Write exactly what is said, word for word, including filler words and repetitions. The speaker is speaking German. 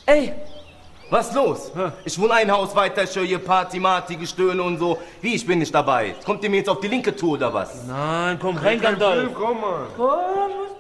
Ey, was los? Ja. Ich wohne ein Haus weiter, ich höre hier Party, Marty, Gestöhne und so. Wie, ich bin nicht dabei? Kommt ihr mir jetzt auf die linke Tour oder was? Nein, komm rein, Gandalf. Komm mal. Komm,